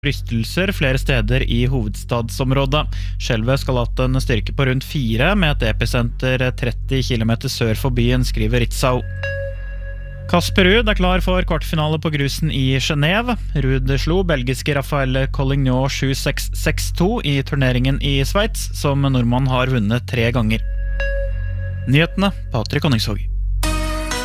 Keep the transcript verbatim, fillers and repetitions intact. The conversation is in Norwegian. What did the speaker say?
Rystelser flere steder i hovedstadsområdet. Skjelvet skal ha hatt en styrke på rundt fire, med et episenter tretti kilometer sør for byen, skriver Ritzau. Kasper Ruud er klar for kvartfinale på grusen i Genève. Ruud slo belgiske Raphael Collignon sju seks seks to i turneringen i Sveits, som nordmann har vunnet tre ganger. Nyhetene, Patrik Konningsvåg.